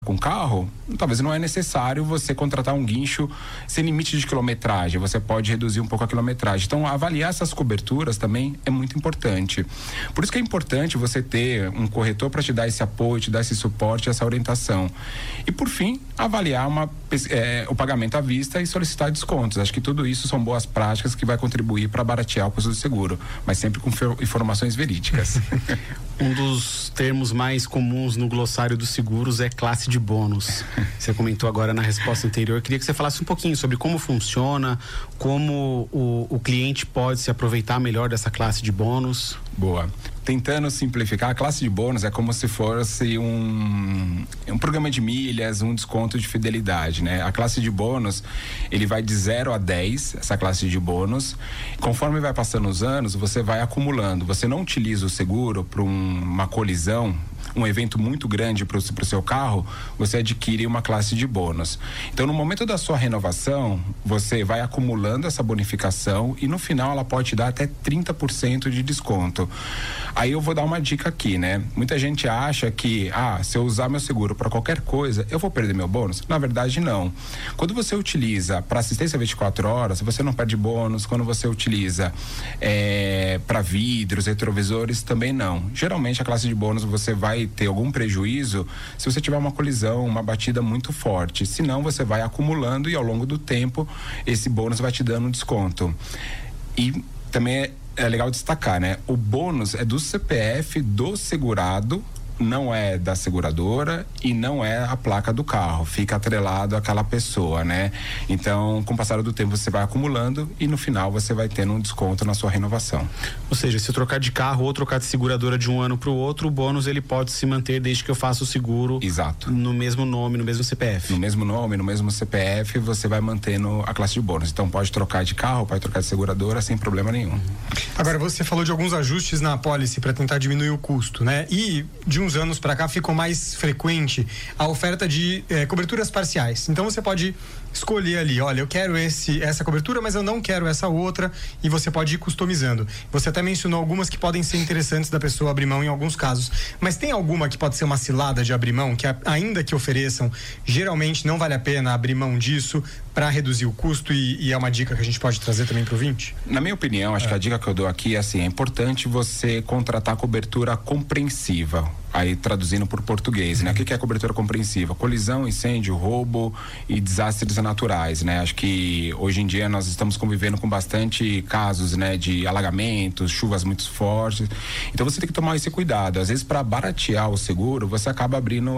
com carro, talvez não é necessário você contratar um guincho sem limite de quilometragem, você pode reduzir um pouco a quilometragem. Então, avaliar essas coberturas também é muito importante. Por isso que é importante você ter um corretor para te dar esse apoio, te dar esse suporte, essa orientação. E, por fim, avaliar o pagamento à vista e solicitar descontos. Acho que tudo isso são boas práticas que vai contribuir para baratear o custo do seguro, mas sempre com informações verídicas. Um dos termos mais comuns no glossário dos seguros é classe de bônus. Você comentou agora na resposta anterior. Eu queria que você falasse um pouquinho sobre como funciona, como o cliente pode se aproveitar melhor dessa classe de bônus. Boa. Tentando simplificar, a classe de bônus é como se fosse um programa de milhas, um desconto de fidelidade, né? A classe de bônus, ele vai de 0 a 10, essa classe de bônus. Conforme vai passando os anos, você vai acumulando. Você não utiliza o seguro para uma colisão, um evento muito grande para o seu carro, você adquire uma classe de bônus. Então, no momento da sua renovação, você vai acumulando essa bonificação e no final ela pode te dar até 30% de desconto. Aí eu vou dar uma dica aqui, né? Muita gente acha que, se eu usar meu seguro para qualquer coisa, eu vou perder meu bônus? Na verdade, não. Quando você utiliza para assistência 24 horas, você não perde bônus. Quando você utiliza para vidros, retrovisores, também não. Geralmente, a classe de bônus você vai ter algum prejuízo se você tiver uma colisão, uma batida muito forte. Senão, você vai acumulando e ao longo do tempo, esse bônus vai te dando um desconto. E também é legal destacar, né? O bônus é do CPF do segurado, não é da seguradora e não é a placa do carro, fica atrelado àquela pessoa, né? Então, com o passar do tempo você vai acumulando e no final você vai tendo um desconto na sua renovação. Ou seja, se eu trocar de carro ou trocar de seguradora de um ano para o outro, o bônus ele pode se manter desde que eu faça o seguro. Exato. No mesmo nome, no mesmo CPF. No mesmo nome, no mesmo CPF, você vai mantendo a classe de bônus. Então pode trocar de carro, pode trocar de seguradora sem problema nenhum. Agora, você falou de alguns ajustes na apólice para tentar diminuir o custo, né? E de uns anos para cá ficou mais frequente a oferta de coberturas parciais. Então você pode escolher ali, olha, eu quero essa cobertura, mas eu não quero essa outra, e você pode ir customizando. Você até mencionou algumas que podem ser interessantes da pessoa abrir mão em alguns casos, mas tem alguma que pode ser uma cilada de abrir mão, que ainda que ofereçam, geralmente não vale a pena abrir mão disso para reduzir o custo, e é uma dica que a gente pode trazer também para o ouvinte? Na minha opinião, acho que a dica que eu dou aqui é assim, é importante você contratar cobertura compreensiva, aí traduzindo por português, né? O que é cobertura compreensiva? Colisão, incêndio, roubo e desastres naturais, né? Acho que hoje em dia nós estamos convivendo com bastante casos, né? De alagamentos, chuvas muito fortes, então você tem que tomar esse cuidado. Às vezes, para baratear o seguro, você acaba abrindo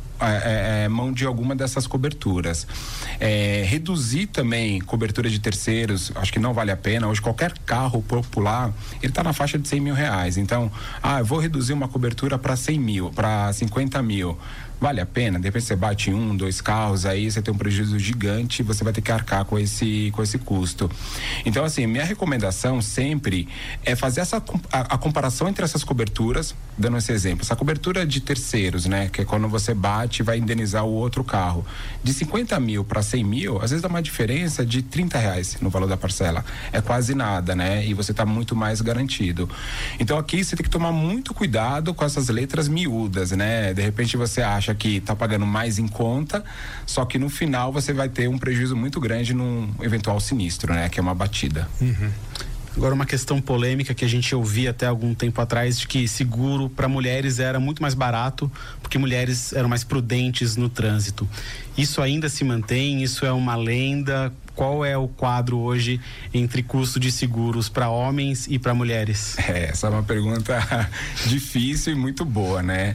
mão de alguma dessas coberturas. Reduzir também cobertura de terceiros, acho que não vale a pena. Hoje qualquer carro popular, ele está na faixa de 100 mil reais. Então, eu vou reduzir uma cobertura para 100 mil, para 50 mil. Vale a pena? De repente você bate 1, 2 carros, aí você tem um prejuízo gigante e você vai ter que arcar com esse custo. Então, assim, minha recomendação sempre é fazer a comparação entre essas coberturas, dando esse exemplo. Essa cobertura de terceiros, né? Que é quando você bate e vai indenizar o outro carro. De 50 mil para 100 mil, às vezes dá uma diferença de 30 reais no valor da parcela. É quase nada, né? E você está muito mais garantido. Então, aqui você tem que tomar muito cuidado com essas letras miúdas, né? De repente você acha que está pagando mais em conta, só que no final você vai ter um prejuízo muito grande num eventual sinistro, né? Que é uma batida. Uhum. Agora, uma questão polêmica que a gente ouvia até algum tempo atrás, de que seguro para mulheres era muito mais barato porque mulheres eram mais prudentes no trânsito. Isso ainda se mantém? Isso é uma lenda? Qual é o quadro hoje entre custo de seguros para homens e para mulheres? Essa é uma pergunta difícil e muito boa, né?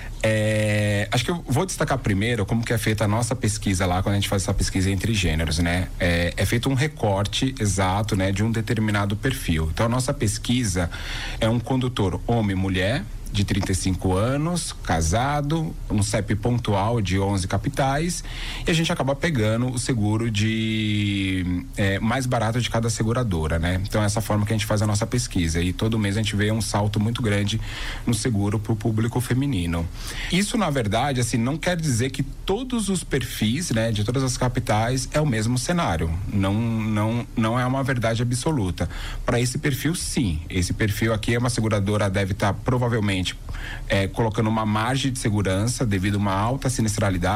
Acho que eu vou destacar primeiro como que é feita a nossa pesquisa lá, quando a gente faz essa pesquisa entre gêneros, né? É feito um recorte exato, né, de um determinado perfil. Então a nossa pesquisa é um condutor homem e mulher, de 35 anos, casado, um CEP pontual de 11 capitais, e a gente acaba pegando o seguro de mais barato de cada seguradora, né? Então, essa forma que a gente faz a nossa pesquisa, e todo mês a gente vê um salto muito grande no seguro para o público feminino. Isso, na verdade, assim, não quer dizer que todos os perfis, né, de todas as capitais é o mesmo cenário. Não é uma verdade absoluta. Para esse perfil, sim. Esse perfil aqui, uma seguradora deve estar provavelmente colocando uma margem de segurança devido a uma alta sinistralidade